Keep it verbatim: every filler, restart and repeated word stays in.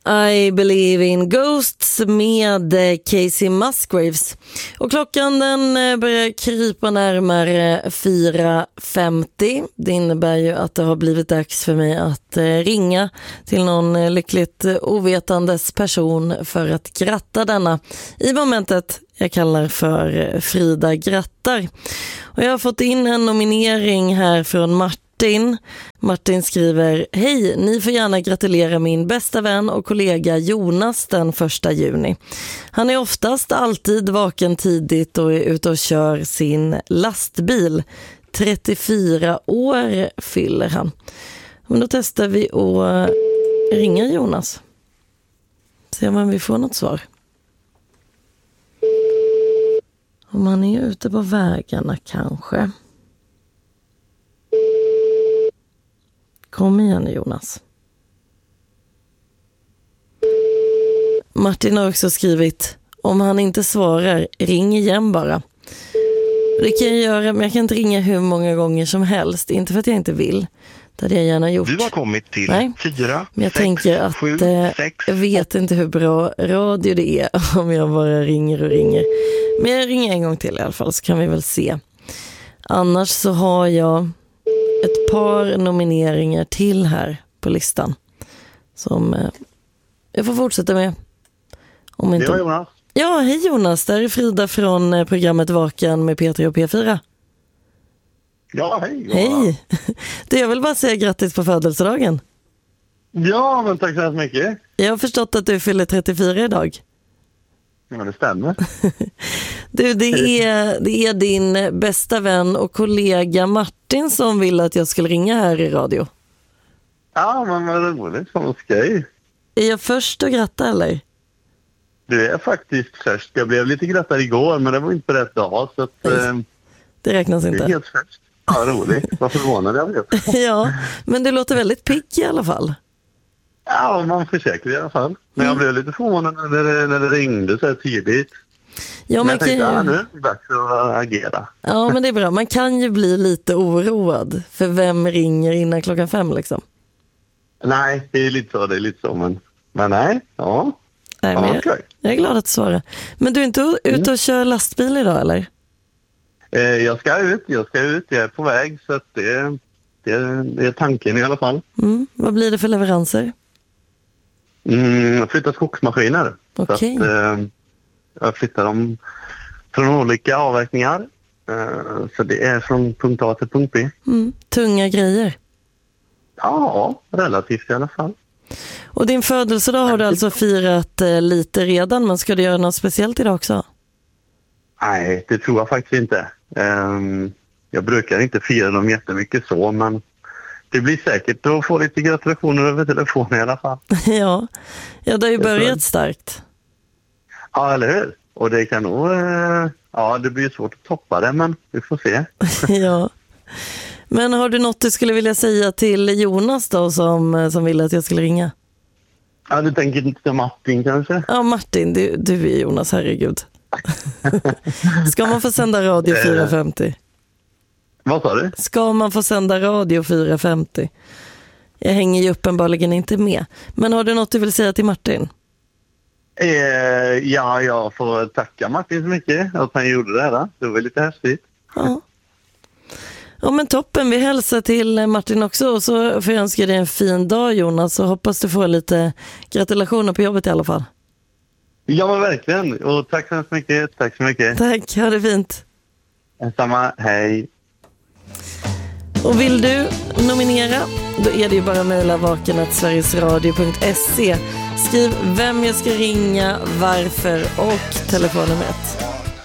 I Believe in Ghosts med Casey Musgraves. Och klockan den börjar krypa närmare fyra femtio. Det innebär ju att det har blivit dags för mig att ringa till någon lyckligt ovetandes person för att gratta denna i momentet jag kallar för Frida grattar. Och jag har fått in en nominering här från Martin. Martin. Martin skriver: Hej, ni får gärna gratulera min bästa vän och kollega Jonas den första juni. Han är oftast alltid vaken tidigt och är ute och kör sin lastbil. trettiofyra år fyller han. Men då testar vi att ringa Jonas. Se om vi får något svar. Om han är ute på vägarna kanske. Kom igen Jonas. Martin har också skrivit: om han inte svarar, ring igen bara. Det kan jag göra, men jag kan inte ringa hur många gånger som helst. Inte för att jag inte vill. Det hade jag gärna gjort. Du har kommit till Nej. fyra, men jag sex, tänker att sju, eh, sex. jag vet inte hur bra radio det är om jag bara ringer och ringer. Men jag ringer en gång till i alla fall, så kan vi väl se. Annars så har jag ett par nomineringar till här på listan som eh, jag får fortsätta med. Om inte... Det var Jonas. Ja, hej Jonas. Där är Frida från eh, programmet Vaken med P tre och P fyra. Ja, hej. Jonas. Hej. Det jag vill bara säga grattis på födelsedagen. Ja, men tack så hemskt mycket. Jag har förstått att du fyller trettiofyra idag. Ja, det stämmer. Du, det är, det är din bästa vän och kollega Martin som vill att jag skulle ringa här i radio. Ja, men vad roligt. Som skoj. Är jag först att gratta eller? Du är faktiskt först. Jag blev lite grattad igår, men det var inte på rätt dag. Så att, eh, det räknas inte. Det är helt först. Ja, roligt. Vad förvånad jag blev. Ja, men du låter väldigt pigg i alla fall. Ja, man försöker i alla fall. Men jag blev lite förvånad när det, när det ringde så här tidigt. Ja, men jag tänkte, kan ju... ja, nu är det dags att agera. Ja, men det är bra. Man kan ju bli lite oroad. För vem ringer innan klockan fem liksom? Nej, det är lite så, det är lite så. Men, men nej, ja. Nej, men ja, okay. jag, jag är glad att du svarar. Men du är inte ute och kör lastbil idag, eller? Eh, jag ska ut, jag ska ut. Jag är på väg, så att det, det, det är tanken i alla fall. Mm. Vad blir det för leveranser? Mm, jag flyttar skogsmaskiner. Okej. Okay. Eh, jag flyttar dem från olika avverkningar. Eh, så det är från punkt A till punkt B. Mm. Tunga grejer? Ja, relativt i alla fall. Och din födelsedag har du alltså firat eh, lite redan, men ska du göra något speciellt idag också? Nej, det tror jag faktiskt inte. Um, jag brukar inte fira dem jättemycket så, men det blir säkert att få lite gratulationer över telefon i alla fall. ja. ja, det har ju börjat starkt. Ja, eller hur? Och det kan nog... Uh, ja, det blir svårt att toppa det, men vi får se. ja. Men har du något du skulle vilja säga till Jonas då som, som ville att jag skulle ringa? Ja, du tänker inte till Martin kanske? Ja, Martin, du, du är Jonas, herregud. Ska man få sända radio fyra femtio? Vad sa du? Ska man få sända radio fyra femtio? Jag hänger ju uppenbarligen inte med. Men har du något du vill säga till Martin? Eh, ja, jag får tacka Martin så mycket att han gjorde det här. Det var lite häftigt. Ja. Ja, men toppen. Vi hälsar till Martin också. Och så får jag önska dig en fin dag, Jonas. Så hoppas du får lite gratulationer på jobbet i alla fall. Ja, men verkligen. Och tack så mycket. Tack så mycket. Tack, ha det fint. Samma, hej. Och vill du nominera, då är det ju bara att mejla vaken at sverigesradio punkt se. Skriv vem jag ska ringa, varför och telefonnumret.